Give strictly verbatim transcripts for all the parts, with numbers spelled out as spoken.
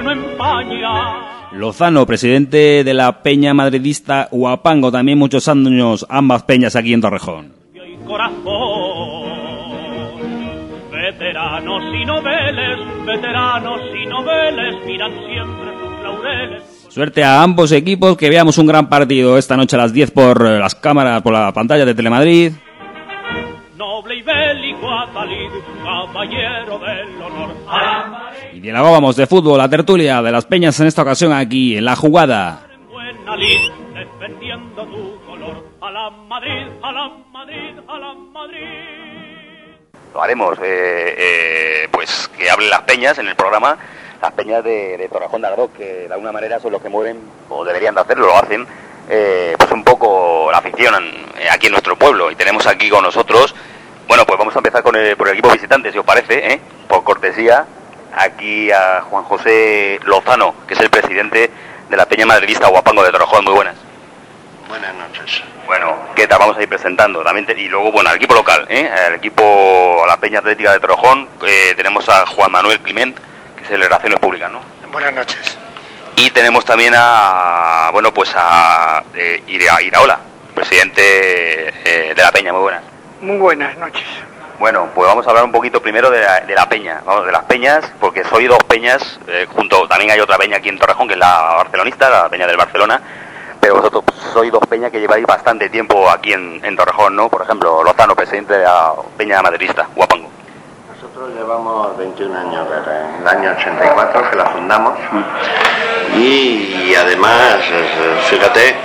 no empaña. Lozano, presidente de la peña madridista Huapango, también muchos años ambas peñas aquí en Torrejón. Corazón, veteranos y noveles, veteranos y noveles, miran siempre sus laureles. Suerte a ambos equipos, que veamos un gran partido esta noche a las diez por las cámaras, por la pantalla de Telemadrid. Noble y bélico Atalid, caballero del honor. Y bien, luego vamos de fútbol, la tertulia de las peñas en esta ocasión aquí, en La Jugada. Buena lid, defendiendo tu color. A la Madrid, a la Madrid, a la Madrid. Lo haremos, eh, eh, pues que hablen las peñas en el programa, las peñas de, de Torrejón de Ardoz, que de alguna manera son los que mueven, o deberían de hacerlo, lo hacen, eh, pues un poco la afición eh, aquí en nuestro pueblo. Y tenemos aquí con nosotros, bueno, pues vamos a empezar con el, por el equipo visitante, si os parece, ¿eh? Por cortesía, aquí a Juan José Lozano, que es el presidente de la peña madridista Huapango de Torrejón. Muy buenas. Buenas noches. Bueno, ¿qué tal? Vamos a ir presentando también te, y luego, bueno, al equipo local, ¿eh? El equipo, a la peña atlética de Torrejón, eh, tenemos a Juan Manuel Climent, que es el de Relaciones Públicas, ¿no? Buenas noches. Y tenemos también a, bueno, pues a eh, Ira, Iraola, presidente eh, de la peña. Muy buenas. Muy buenas noches. Bueno, pues vamos a hablar un poquito primero de la, de la peña, vamos, de las peñas, porque soy dos peñas, eh, junto, también hay otra peña aquí en Torrejón, que es la barcelonista, la peña del Barcelona, pero vosotros sois dos peñas que lleváis bastante tiempo aquí en, en Torrejón, ¿no? Por ejemplo, Lozano, presidente de la peña madridista Huapango. Nosotros llevamos veintiún años, desde el año ochenta y cuatro que la fundamos, y, y además, fíjate,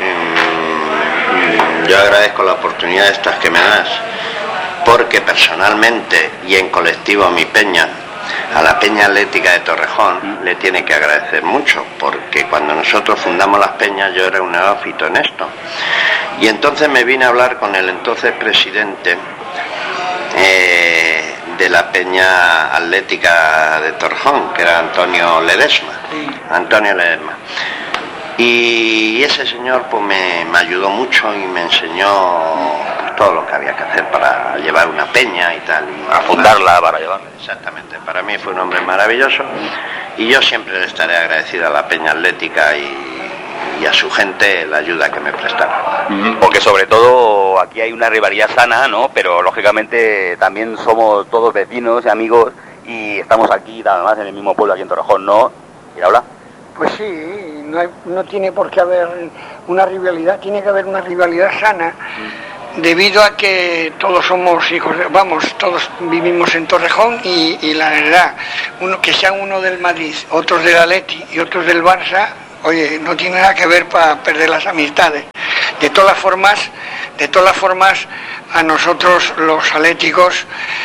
yo agradezco la oportunidad estas que me das, porque personalmente y en colectivo a mi peña, a la Peña Atlética de Torrejón, le tiene que agradecer mucho, porque cuando nosotros fundamos las peñas yo era un neófito en esto, y entonces me vine a hablar con el entonces presidente eh, de la Peña Atlética de Torrejón, que era Antonio Ledesma, Antonio Ledesma. Y ese señor pues me, me ayudó mucho y me enseñó todo lo que había que hacer para llevar una peña y tal. Y a fundarla, para llevarla. Exactamente, para mí fue un hombre maravilloso y yo siempre le estaré agradecido a la Peña Atlética y, y a su gente la ayuda que me prestaron. Porque sobre todo aquí hay una rivalidad sana, ¿no? Pero lógicamente también somos todos vecinos y amigos y estamos aquí además en el mismo pueblo, aquí en Torrejón, ¿no? ¿Iraola? Pues sí, no, hay, no tiene por qué haber una rivalidad, tiene que haber una rivalidad sana, debido a que todos somos hijos, de, vamos, todos vivimos en Torrejón y, y la verdad, uno que sean uno del Madrid, otros del Atleti y otros del Barça, oye, no tiene nada que ver para perder las amistades. De todas formas, de todas formas, a nosotros los atléticos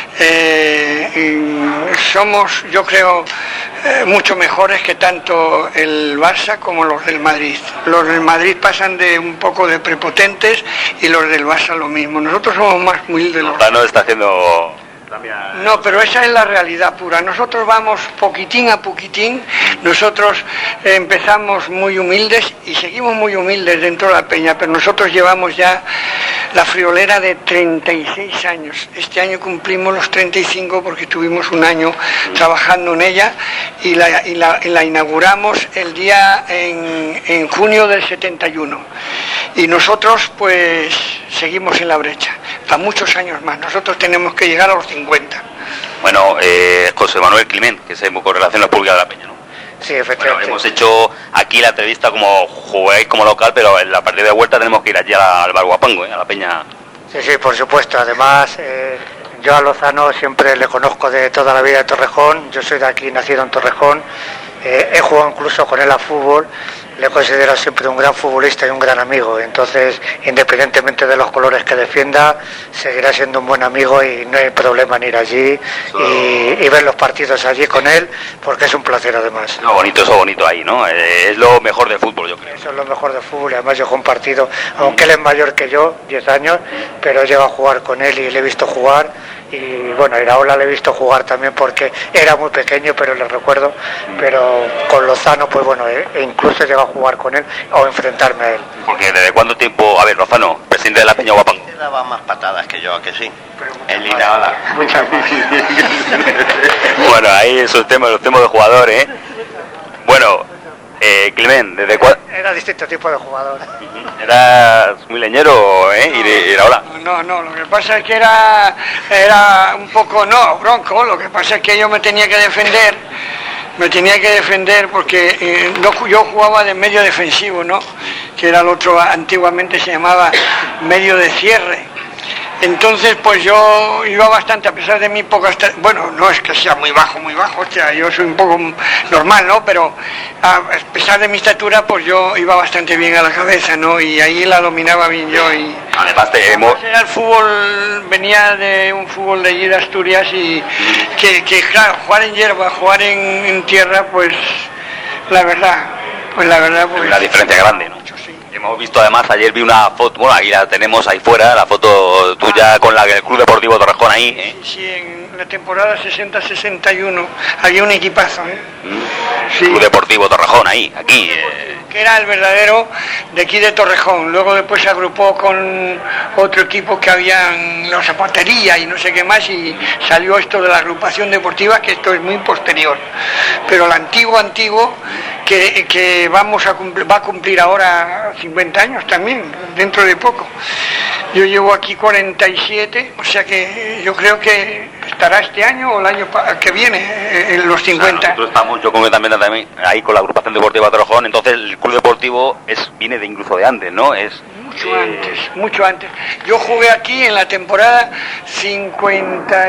eh, somos, yo creo, eh, mucho mejores que tanto el Barça como los del Madrid. Los del Madrid pasan de un poco de prepotentes y los del Barça lo mismo. Nosotros somos más humildes. Lozano está haciendo... No, pero esa es la realidad pura. Nosotros vamos poquitín a poquitín, nosotros eh, empezamos muy humildes y seguimos muy humildes dentro de la peña, pero nosotros llevamos ya la friolera de treinta y seis años. Este año cumplimos los treinta y cinco porque tuvimos un año trabajando en ella y la, y la, y la inauguramos el día en, en junio del setenta y uno. Y nosotros pues seguimos en la brecha, para muchos años más. Nosotros tenemos que llegar a los cincuenta. Bueno, eh, José Manuel Climent, que es el con Relaciones Públicas de la peña, ¿no? Sí, efectivamente. Bueno, hemos hecho aquí la entrevista como jugáis como local, pero en la partida de vuelta tenemos que ir allí al Bar Huapango, ¿eh? A la peña. Sí, sí, por supuesto. Además, eh, yo a Lozano siempre le conozco de toda la vida de Torrejón. Yo soy de aquí, nacido en Torrejón. Eh, he jugado incluso con él a fútbol. Le considero siempre un gran futbolista y un gran amigo. Entonces, independientemente de los colores que defienda, seguirá siendo un buen amigo y no hay problema en ir allí y, y ver los partidos allí con él, porque es un placer además. Lo bonito, eso bonito ahí, ¿no? Eh, es lo mejor del fútbol, yo creo. Eso es lo mejor del fútbol y además yo he compartido, aunque él es mayor que yo, diez años, pero llego a jugar con él y le he visto jugar. Y bueno, a Iraola le he visto jugar también porque era muy pequeño, pero le recuerdo, pero con Lozano pues bueno, eh, e incluso llego a jugar con él o enfrentarme a él. Porque ¿desde cuánto tiempo? A ver, Lozano, presidente de la Peña Huapango. Él daba más patadas que yo, ¿a que sí? El Iraola. Muchas más. Bueno, ahí esos temas, los temas de jugador, ¿eh? Bueno, Eh, Clement, ¿desde cuál? Era distinto tipo de jugador. Eras muy leñero, ¿eh? Y de, y ahora. No, no, lo que pasa es que era, era un poco, no, bronco, lo que pasa es que yo me tenía que defender, me tenía que defender porque eh, no, yo jugaba de medio defensivo, ¿no? Que era el otro, antiguamente se llamaba medio de cierre. Entonces, pues yo iba bastante, a pesar de mi poca... Bueno, no es que sea muy bajo, muy bajo, o sea, yo soy un poco normal, ¿no? Pero a pesar de mi estatura, pues yo iba bastante bien a la cabeza, ¿no? Y ahí la dominaba bien yo y... Además, te hemos... Era el fútbol, venía de un fútbol de allí de Asturias y que, que claro, jugar en hierba, jugar en, en tierra, pues la verdad, pues la verdad... Pues, una diferencia grande, ¿no? Hemos visto además, ayer vi una foto, bueno, ahí la tenemos ahí fuera, la foto tuya con la el Club Deportivo Torrejón ahí, ¿eh? Sí, sí, en la temporada sesenta sesenta y uno había un equipazo, ¿eh? Mm. Sí. Club Deportivo Torrejón ahí, aquí. Eh. Que era el verdadero de aquí de Torrejón. Luego después se agrupó con otro equipo que habían la zapatería y no sé qué más y salió esto de la agrupación deportiva, que esto es muy posterior. Pero el antiguo, antiguo, que, que vamos a cumplir, va a cumplir ahora cincuenta años también, dentro de poco. Yo llevo aquí cuarenta y siete, o sea que yo creo que estará este año o el año que viene en los cincuenta. O sea, nosotros estamos, yo concretamente también ahí con la agrupación deportiva Torrejón, entonces el club deportivo es viene de incluso de antes, ¿no? Es mucho eh... antes, mucho antes. Yo jugué aquí en la temporada cincuenta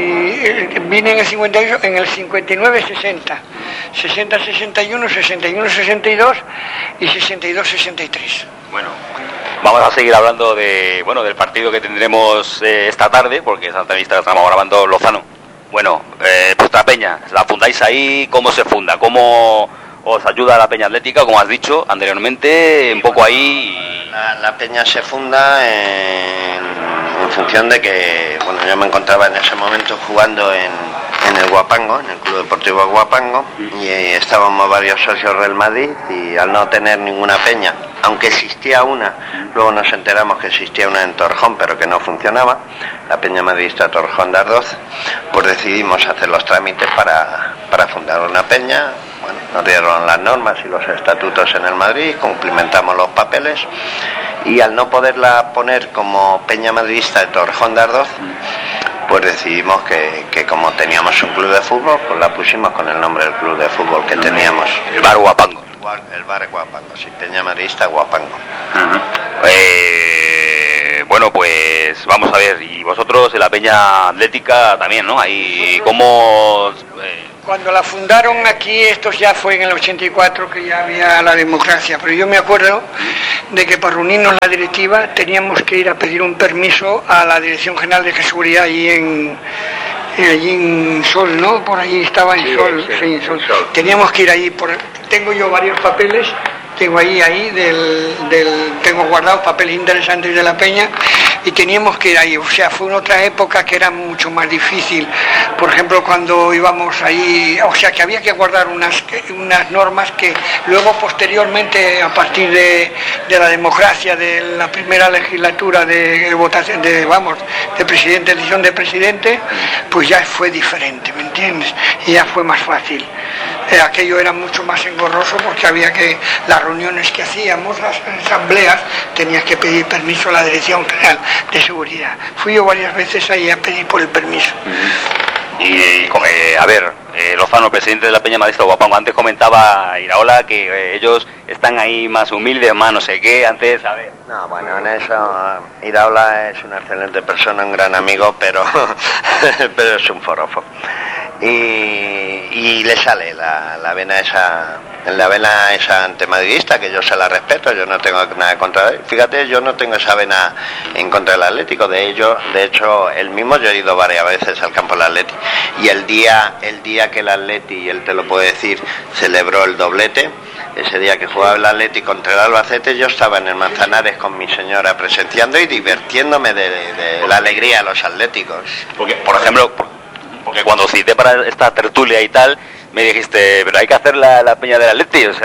y vine en el cincuenta y ocho, en el cincuenta y nueve sesenta, sesenta sesenta y uno, sesenta y uno sesenta y dos y sesenta y dos sesenta y tres. Bueno, vamos a seguir hablando de bueno del partido que tendremos eh, esta tarde, porque esa entrevista la estamos grabando Lozano. Bueno, eh, vuestra peña, ¿la fundáis ahí? ¿Cómo se funda? ¿Cómo os ayuda la peña atlética, como has dicho anteriormente? Un poco ahí... La, la peña se funda en, en función de que, bueno, yo me encontraba en ese momento jugando en, en el Guapango, en el Club Deportivo Guapango, y estábamos varios socios del Madrid, y al no tener ninguna peña, aunque existía una, luego nos enteramos que existía una en Torrejón, pero que no funcionaba, la Peña Madridista Torrejón de Ardoz, pues decidimos hacer los trámites para, para fundar una peña. Bueno, nos dieron las normas y los estatutos en el Madrid, cumplimentamos los papeles, y al no poderla poner como Peña Madridista de Torrejón de Ardoz, pues decidimos que, que como teníamos un club de fútbol, pues la pusimos con el nombre del club de fútbol que teníamos. El Bar Guapango. El Bar Guapango, sí, Peña Madridista Guapango. Uh-huh. eh, bueno, pues vamos a ver, y vosotros en la Peña Atlética también, ¿no? Ahí, ¿cómo...? Eh... Cuando la fundaron aquí, esto ya fue en el ochenta y cuatro, que ya había la democracia, pero yo me acuerdo de que para reunirnos la directiva teníamos que ir a pedir un permiso a la Dirección General de Seguridad allí en... allí en Sol, ¿no? Por allí estaba en sí, Sol, sí, sí, en Sol. Sol. Teníamos que ir allí, por... tengo yo varios papeles, tengo ahí, ahí, del, del, tengo guardados papeles interesantes de la peña, y teníamos que ir ahí, o sea, fue en otra época que era mucho más difícil, por ejemplo, cuando íbamos ahí, o sea, que había que guardar unas, unas normas que luego, posteriormente, a partir de, de la democracia, de la primera legislatura de votación, de, vamos, de presidente, elección de presidente, pues ya fue diferente, ¿me entiendes? Y ya fue más fácil. Eh, aquello era mucho más engorroso porque había que, las reuniones que hacíamos, las asambleas, tenías que pedir permiso a la Dirección General de Seguridad. Fui yo varias veces ahí a pedir por el permiso. Y, y eh, a ver, eh, Lozano, presidente de la Peña Madridista Guapango, antes comentaba Iraola que eh, ellos están ahí más humildes, más no sé qué, antes, a ver. No, bueno, en eso Iraola es una excelente persona, un gran amigo, pero, pero es un forofo. Y, y le sale la, la vena esa, la vena esa antimadridista, que yo se la respeto, yo no tengo nada contra él. Fíjate, yo no tengo esa vena en contra del Atlético, de ello, de hecho, él mismo, yo he ido varias veces al campo del Atleti, y el día, el día que el Atleti, y él te lo puede decir, celebró el doblete, ese día que jugaba el Atleti contra el Albacete, yo estaba en el Manzanares con mi señora presenciando y divirtiéndome de, de, de la alegría de los atléticos. Porque, por ejemplo, porque cuando cité para esta tertulia y tal, me dijiste, pero hay que hacer la, la peña del Atleti, o sea...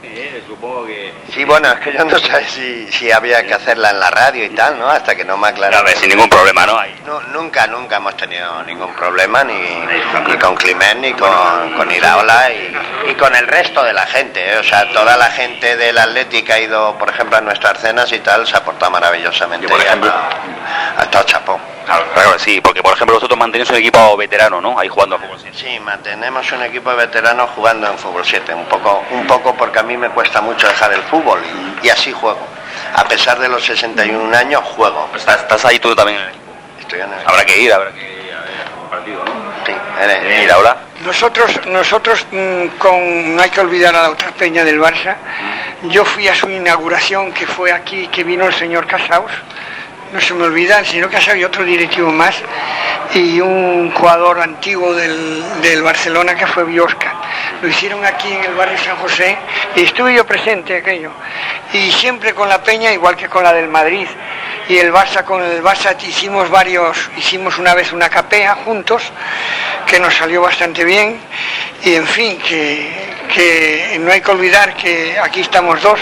Eh, supongo que... Sí, bueno, es que yo no sé si, si había que hacerla en la radio y tal, ¿no? Hasta que no me aclararon. A ver, sin ningún problema, ¿no? Ahí. No, nunca, nunca hemos tenido ningún problema, ni, ni con Climent, ni con, con Iraola, y, y con el resto de la gente, ¿eh? O sea, toda la gente del Atleti que ha ido, por ejemplo, a nuestras cenas y tal, se ha portado maravillosamente. Y por ejemplo, ha, ha estado chapó. Claro, claro, sí, porque por ejemplo vosotros mantenéis un equipo veterano, ¿no? Ahí jugando a fútbol siete. Sí, mantenemos un equipo de veteranos jugando en fútbol siete, un poco, un poco porque a mí me cuesta mucho dejar el fútbol y, y así juego. A pesar de los sesenta y un años, juego. ¿Estás, estás ahí tú también en el equipo? Estoy en el... Habrá que ir, habrá que ir a ver un partido, ¿no? Sí, eres, Eh, Iraola. Nosotros, nosotros mm, con, no hay que olvidar a la otra peña del Barça, yo fui a su inauguración, que fue aquí, que vino el señor Casaus, no se me olvida, el señor Casaus y otro directivo más, y un jugador antiguo del, del Barcelona que fue Biosca. Lo hicieron aquí en el barrio San José y estuve yo presente aquello. Y siempre con la peña, igual que con la del Madrid y el Barça, con el Barça hicimos varios, hicimos una vez una capea juntos, que nos salió bastante bien, y en fin, que, que no hay que olvidar que aquí estamos dos,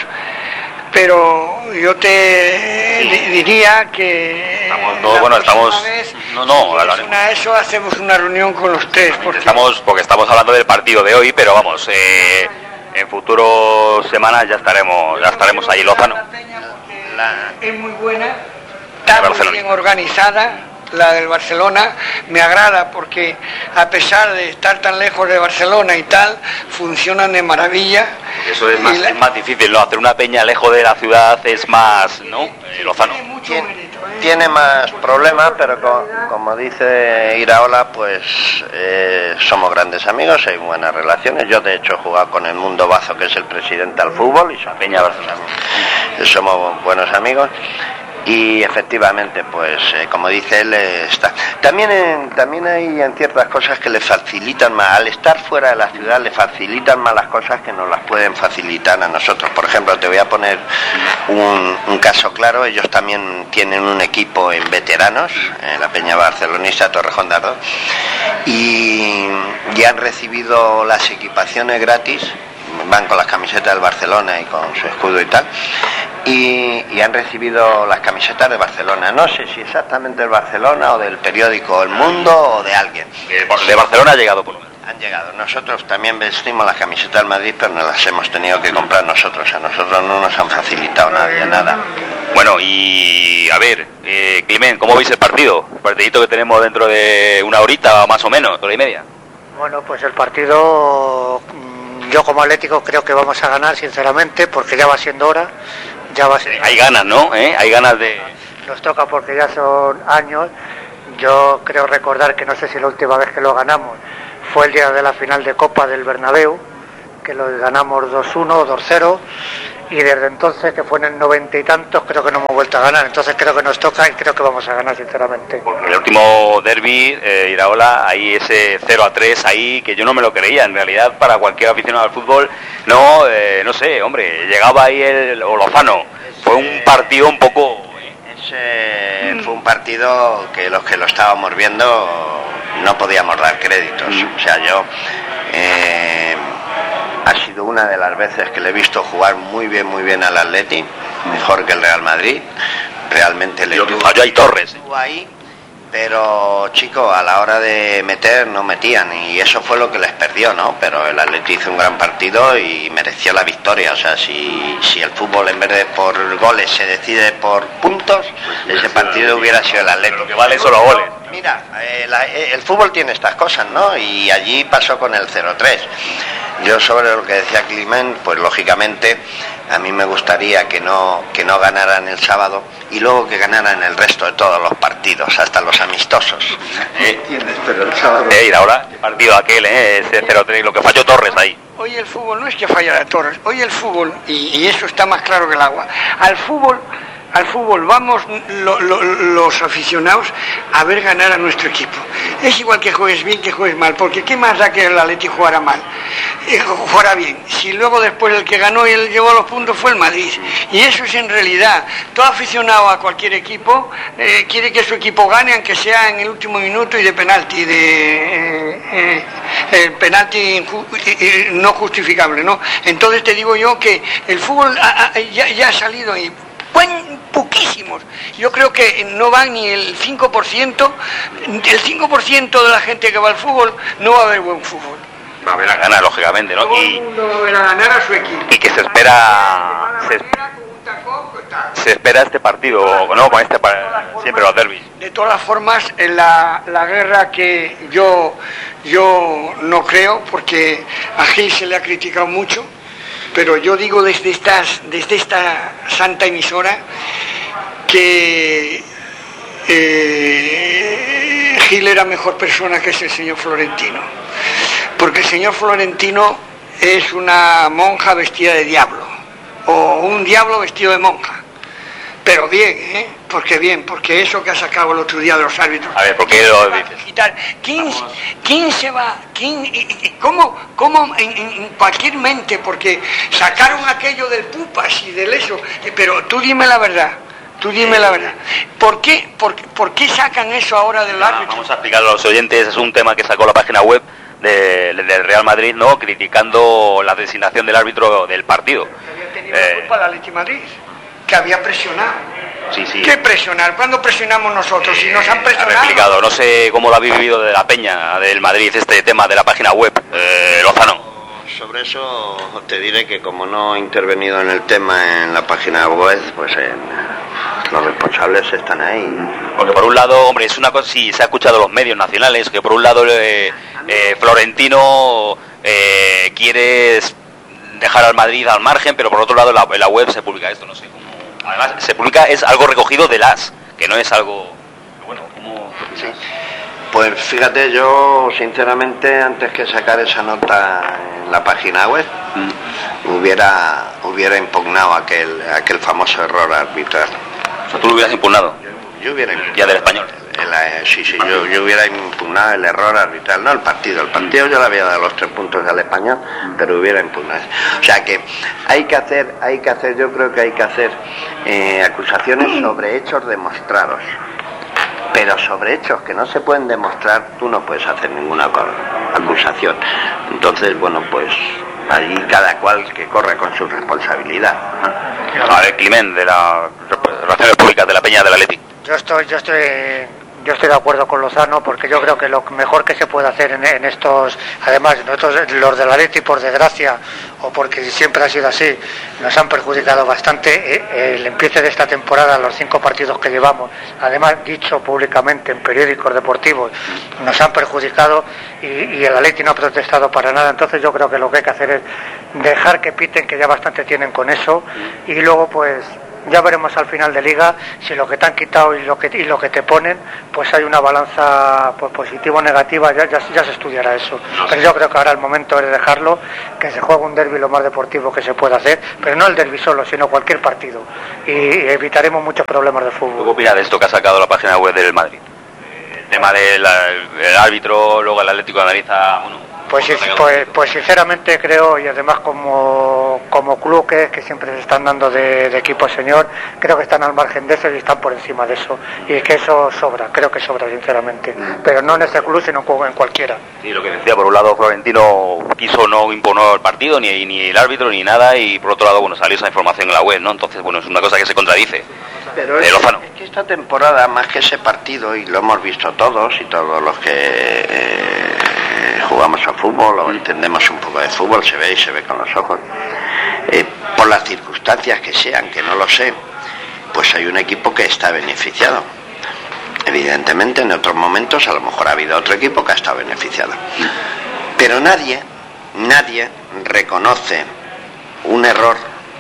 pero yo te di- diría que Estamos todos, la bueno, próxima estamos... vez, No, no, si quieres hablaremos. una eso, hacemos una reunión con los tres, porque Estamos, porque estamos hablando del partido de hoy, pero vamos, eh, en futuras semanas ya estaremos, ya estaremos ahí, Lozano. La peña, porque La- es muy buena, está muy Barcelona. bien organizada, la del Barcelona, me agrada porque a pesar de estar tan lejos de Barcelona y tal, funcionan de maravilla. Eso es Y más, la- es más difícil, ¿no? Hacer una peña lejos de la ciudad es más, ¿no? Eh, Lozano. Tiene mucho Tiene, mérito, ¿eh? tiene más problemas, pero co- como dice Iraola, pues eh, somos grandes amigos, hay buenas relaciones. Yo de hecho he jugado con el Mundo Bazo, que es el presidente del fútbol, y somos, Peña Barcelona. somos buenos amigos. Y efectivamente, pues eh, como dice él, eh, está. También, en- también hay en ciertas cosas que le facilitan más, al estar fuera de la ciudad le facilitan más las cosas que nos las pueden facilitar a nosotros. Por ejemplo, te voy a poner un, un caso claro, ellos también tienen un equipo en veteranos, en la Peña Barcelonista Torrejón de Ardoz, y, y han recibido las equipaciones gratis, van con las camisetas del Barcelona y con su escudo y tal, y, y han recibido las camisetas de Barcelona, no sé si exactamente del Barcelona o del periódico El Mundo o de alguien. Eh, De Barcelona ha llegado por lo menos. Han llegado, nosotros también vestimos las camisetas del Madrid, pero nos las hemos tenido que comprar nosotros, a nosotros no nos han facilitado nadie nada. Bueno, y a ver, eh, Climent, ¿cómo veis el partido? El partidito que tenemos dentro de una horita más o menos, hora y media. Bueno, pues el partido, mm, yo como Atlético creo que vamos a ganar, sinceramente, porque ya va siendo hora, ya va siendo Hay ganas, ¿no? ¿Eh? Hay ganas de... nos toca porque ya son años. Yo creo recordar que no sé si la última vez que lo ganamos fue el día de la final de Copa del Bernabéu, que lo ganamos dos uno o dos cero, y desde entonces, que fue en el noventa y tantos, creo que no hemos vuelto a ganar. Entonces creo que nos toca y creo que vamos a ganar, sinceramente. Porque el último derbi, eh, Iraola, ahí ese cero a tres ahí, que yo no me lo creía, en realidad para cualquier aficionado al fútbol, no, eh, no sé, hombre, llegaba ahí el o Lozano, fue un partido un poco... Ese fue un partido que los que lo estábamos viendo no podíamos dar créditos. O sea, yo eh, ha sido una de las veces que le he visto jugar muy bien, muy bien al Atleti, mejor que el Real Madrid. Realmente le Lo que tuvo- falló ahí Torres. estuvo ahí, pero chico, a la hora de meter no metían y eso fue lo que les perdió, ¿no? Pero el Atleti hizo un gran partido y mereció la victoria. O sea, si, si el fútbol en vez de por goles se decide por puntos, ese partido hubiera sido el Atleti. Lo que vale son los goles. Mira, eh, la- eh, el fútbol tiene estas cosas, ¿no? Y allí pasó con el cero tres. Yo sobre lo que decía Climent, pues lógicamente a mí me gustaría que no que no ganaran el sábado y luego que ganaran el resto de todos los partidos, hasta los amistosos. Eh, ¿Entiendes? Pero el sábado... eh, Iraola, el partido aquel, eh, ese cero tres, lo que falló Torres ahí. Hoy el fútbol no es que falla la Torres, hoy el fútbol, y, y eso está más claro que el agua, al fútbol, al fútbol vamos lo- lo- los aficionados a ver ganar a nuestro equipo. Es igual que juegues bien que juegues mal, porque ¿qué más da que el Atleti jugara mal? Eh, jugara bien. Si luego después el que ganó y el llevó los puntos fue el Madrid. Y eso es en realidad, todo aficionado a cualquier equipo eh, quiere que su equipo gane, aunque sea en el último minuto y de penalti. De, eh, eh, el penalti inju- no justificable, ¿no? Entonces te digo yo que el fútbol ha, ha, ya, ya ha salido y buen, poquísimos. Yo creo que no van ni el cinco por ciento, el cinco por ciento de la gente que va al fútbol no va a ver buen fútbol. Va a haber a ganar, lógicamente, ¿no? Todo Y, el mundo va a ver a ganar a su equipo. y que se espera se, se espera este partido, ¿no? Con este pa- siempre los derbis. De todas formas, en la, la guerra que yo, yo no creo, porque a Gil se le ha criticado mucho, pero yo digo desde, estas, desde esta santa emisora que eh, Gil era mejor persona que ese señor Florentino, porque el señor Florentino es una monja vestida de diablo, o un diablo vestido de monja. Pero bien, ¿eh? Porque bien, porque eso que ha sacado el otro día de los árbitros. A ver, ¿por qué lo dices? Y tal. ¿Quién, quién se va? ¿Quién, y, y cómo, cómo en, en cualquier mente? Porque sacaron aquello del pupas y del eso. Pero tú dime la verdad. Tú dime la verdad. ¿Por qué, por, por qué sacan eso ahora del árbitro? Vamos a explicarlo a los oyentes. Es un tema que sacó la página web de, del Real Madrid, ¿no? Criticando la designación del árbitro del partido. Que había tenido eh, culpa la Atleti Madrid. Que había presionado. Sí, sí. ¿Qué presionar? ¿Cuándo presionamos nosotros? Si nos han presionado. Ha explicado, no sé cómo lo habéis vivido de la Peña del Madrid, este tema de la página web, eh, Lozano. Sobre eso te diré que como no he intervenido en el tema en la página web, pues en, los responsables están ahí. Porque por un lado, hombre, es una cosa, sí, se ha escuchado en los medios nacionales, que por un lado eh, eh, Florentino eh, quiere dejar al Madrid al margen, pero por otro lado en la, en la web se publica esto, no sé cómo. Además, se publica, es algo recogido de las, que no es algo, bueno, como... Sí. Pues fíjate, yo sinceramente antes que sacar esa nota en la página web, mm. hubiera hubiera impugnado aquel aquel famoso error arbitral. O sea, tú lo hubieras impugnado. Yo, yo hubiera impugnado. Ya del Español. El, sí, sí, yo, yo hubiera impugnado el error arbitral, no el partido. El partido yo le había dado los tres puntos al Español, pero hubiera impugnado. O sea que hay que hacer, hay que hacer, yo creo que hay que hacer eh, acusaciones sobre hechos demostrados. Pero sobre hechos que no se pueden demostrar, tú no puedes hacer ninguna acusación. Entonces, bueno, pues allí cada cual que corre con su responsabilidad. A ver, Climent, de las Relaciones Públicas de la Peña del Atleti. Yo estoy, yo estoy, yo estoy de acuerdo con Lozano, porque yo creo que lo mejor que se puede hacer en, en estos, además nosotros los del Atleti, por desgracia, o porque siempre ha sido así, nos han perjudicado bastante eh, el empiece de esta temporada, los cinco partidos que llevamos, además dicho públicamente en periódicos deportivos, nos han perjudicado y, y el Atleti no ha protestado para nada. Entonces yo creo que lo que hay que hacer es dejar que piten, que ya bastante tienen con eso, y luego pues ya veremos al final de liga si lo que te han quitado y lo que y lo que te ponen, pues hay una balanza pues, positiva o negativa, ya, ya, ya se estudiará eso. Pero yo creo que ahora el momento es dejarlo, que se juegue un derbi lo más deportivo que se pueda hacer, pero no el derbi solo, sino cualquier partido, y evitaremos muchos problemas de fútbol. ¿Qué opinas de esto que ha sacado la página web del Madrid? El tema del el árbitro, luego el Atlético de Madrid ha, bueno, Pues, pues, pues sinceramente creo, y además como, como club que es, que siempre se están dando de, de equipo señor, creo que están al margen de eso y están por encima de eso, y que eso sobra, creo que sobra sinceramente, pero no en este club sino en cualquiera. Sí, lo que decía, por un lado Florentino quiso no imponer el partido, ni, ni el árbitro, ni nada, y por otro lado, bueno, salió esa información en la web, ¿no? Entonces, bueno, es una cosa que se contradice. Pero es, es que esta temporada, más que ese partido, y lo hemos visto todos y todos los que eh, jugamos a fútbol o entendemos un poco de fútbol, se ve y se ve con los ojos, eh, por las circunstancias que sean, que no lo sé, pues hay un equipo que está beneficiado. Evidentemente en otros momentos a lo mejor ha habido otro equipo que ha estado beneficiado, pero nadie nadie reconoce un error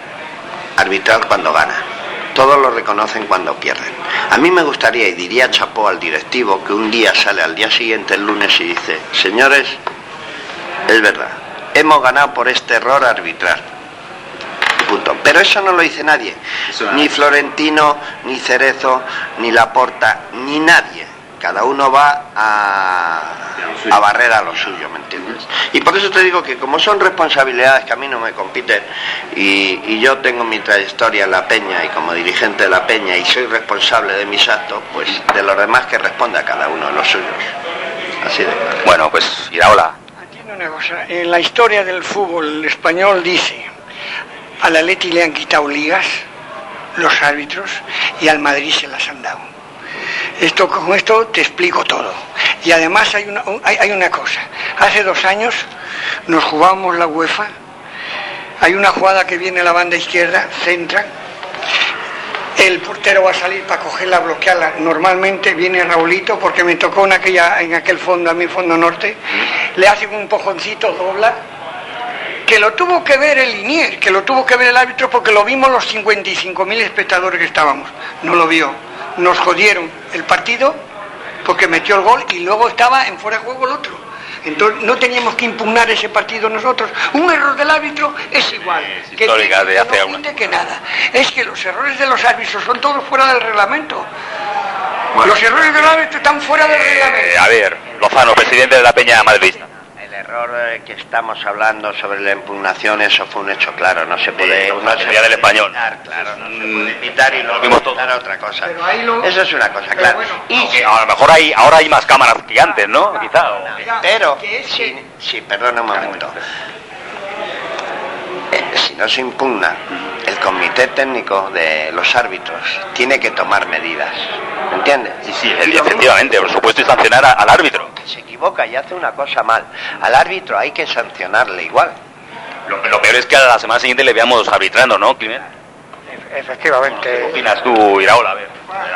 arbitral cuando gana. Todos lo reconocen cuando pierden. A mí me gustaría, y diría chapó al directivo, que un día sale al día siguiente, el lunes, y dice: señores, es verdad, hemos ganado por este error arbitral. Punto. Pero eso no lo dice nadie. Ni Florentino, ni Cerezo, ni Laporta, ni nadie. Cada uno va a, a barrer a lo suyo, ¿me entiendes? Y por eso te digo que como son responsabilidades que a mí no me compiten, y, y yo tengo mi trayectoria en la Peña y como dirigente de la Peña y soy responsable de mis actos, pues de los demás que responda cada uno de los suyos. Así de claro. Bueno, pues Iraola. A ti no decirle una cosa. En la historia del fútbol español dice, al Atleti le han quitado ligas los árbitros y al Madrid se las han dado. Esto, con esto te explico todo. Y además hay una, hay, hay una cosa. Hace dos años nos jugábamos la UEFA. Hay una jugada que viene a la banda izquierda, centra. El portero va a salir para cogerla, bloquearla. Normalmente viene Raulito, porque me tocó en, aquella, en aquel fondo, a mi fondo norte. Le hace un empujoncito, dobla. Que lo tuvo que ver el linier, que lo tuvo que ver el árbitro, porque lo vimos los cincuenta y cinco mil espectadores que estábamos. No lo vio. Nos jodieron el partido porque metió el gol y luego estaba en fuera de juego el otro. Entonces no teníamos que impugnar ese partido nosotros. Un error del árbitro es igual. Es que histórica que, de que hace no una. que nada. Es que los errores de los árbitros son todos fuera del reglamento. Bueno, los errores del árbitro están fuera del eh, reglamento. A ver, Lozano, presidente de la Peña madridista. El error que estamos hablando sobre la impugnación, eso fue un hecho claro, no se puede... Sí, no se sería del español. Evitar, claro, no se puede evitar y luego vimos todo. evitar otra cosa. Pero ahí lo- Eso es una cosa, Pero claro. bueno, y Aunque a lo mejor hay, ahora hay más cámaras que antes, ¿no? Quizá. o- Pero, que es si, que- si, perdona un momento, Eh, si no se impugna, el comité técnico de los árbitros tiene que tomar medidas, ¿me entiendes? Sí, sí, efectivamente, por supuesto, y sancionar a- al árbitro. Se equivoca y hace una cosa mal, al árbitro hay que sancionarle igual. Lo, lo peor es que a la semana siguiente le veamos arbitrando, ¿no, Climent? ¿Qué Efectivamente. opinas tú, Iraola? A ver.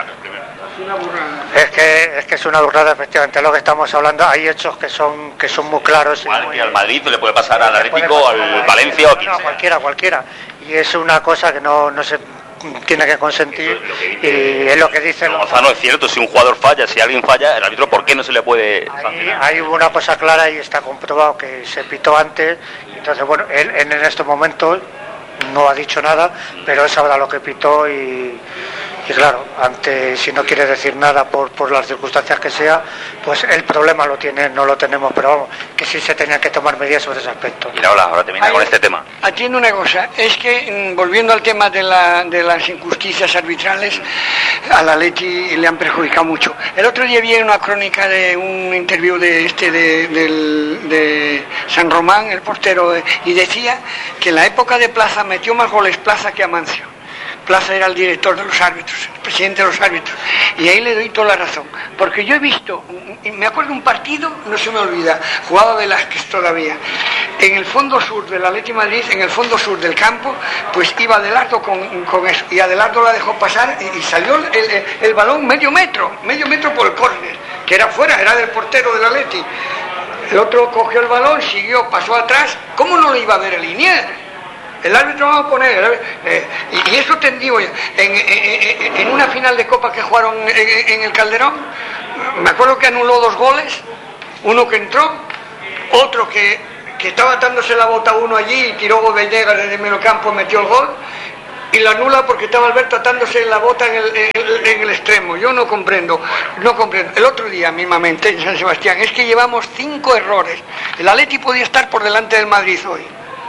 Es que, es que es una burrada, efectivamente, lo que estamos hablando. Hay hechos que son que son muy claros. y Igual muy- que al Madrid le puede pasar al puede Atlético, pasar al a- Valencia o a no, quien a sea. cualquiera, cualquiera. Y es una cosa que no, no se tiene que consentir. Eso es lo que dice- Y es lo que dicen los... Lozano, es cierto, si un jugador falla, si alguien falla, el árbitro, ¿por qué no se le puede Ahí sancionar? hay una cosa clara y está comprobado que se pitó antes. Entonces, bueno, él en, en estos momentos no ha dicho nada, pero él sabrá lo que pitó y, y claro, antes, si no quiere decir nada por, por las circunstancias que sea, pues el problema lo tiene, no lo tenemos, pero vamos, que sí se tenían que tomar medidas sobre ese aspecto. Iraola, ahora termina con este tema. Atiendo una cosa, es que mm, volviendo al tema de, la, de las injusticias arbitrales, a la Atleti le han perjudicado mucho. El otro día vi una crónica de un interview de este de, del- de San Román, el portero, eh, y decía que en la época de Plaza metió más goles Plaza que Amancio. Plaza era el director de los árbitros, el presidente de los árbitros, y ahí le doy toda la razón, porque yo he visto, y me acuerdo un partido, no se me olvida, jugaba Velázquez todavía, en el fondo sur del Atleti Madrid, en el fondo sur del campo, pues iba Adelardo con, con eso, y Adelardo la dejó pasar y, y salió el, el, el balón medio metro, medio metro por el córner, que era fuera, era del portero del Atleti. El otro cogió el balón, siguió, pasó atrás, ¿cómo no lo iba a ver el Linier? El árbitro va a poner, eh, eh, y, y eso te digo, en, en, en, en una final de Copa que jugaron en, en el Calderón, me acuerdo que anuló dos goles, uno que entró, otro que, que estaba atándose la bota uno allí y tiró Venegas desde el medio campo, metió el gol, y la anula porque estaba Alberto atándose la bota en el, en, el, en el extremo. Yo no comprendo, no comprendo. El otro día mismamente en San Sebastián, es que llevamos cinco errores. El Atleti podía estar por delante del Madrid hoy.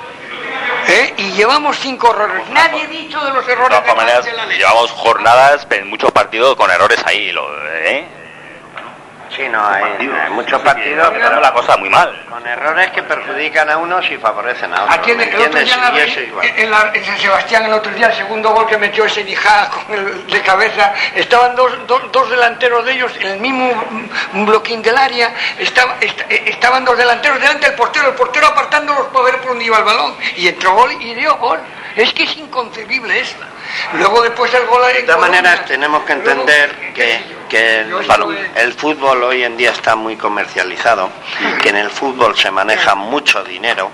¿Eh? Y llevamos cinco errores. Nadie ha dicho de los De errores todas maneras, de la ley. llevamos jornadas en muchos partidos con errores ahí, lo, ¿eh? Sí, no, hay, hay muchos partidos, Pero pero la cosa muy mal. con errores que perjudican a unos y favorecen a otros. Atiende, ¿me que el otro entiendes? día en, la- Y eso igual. en la- en San Sebastián, el otro día, el segundo gol que metió ese Nijá con el de cabeza, estaban dos, dos, dos delanteros de ellos en el mismo mm, bloquín del área, estaba, est- eh, estaban dos delanteros delante del portero, el portero apartándolos para ver por dónde iba el balón, y entró gol y dio gol. Es que es inconcebible eso. Luego después el gol... De todas maneras, tenemos que entender que, que el, el fútbol hoy en día está muy comercializado, que en el fútbol se maneja mucho dinero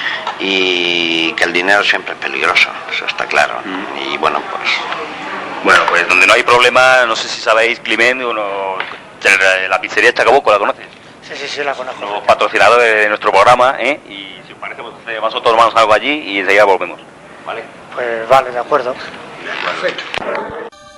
y que el dinero siempre es peligroso, eso está claro. Y bueno, pues... Bueno, pues donde no hay problema, no sé si sabéis, Climent, uno, la pizzería Chacabuco, ¿la conoces? Sí, sí, sí, la conozco. Somos patrocinadores de nuestro programa, ¿eh? Y si os parece, pues nosotros tomamos algo allí y enseguida volvemos. ¿Vale? Pues vale, de acuerdo. Perfecto.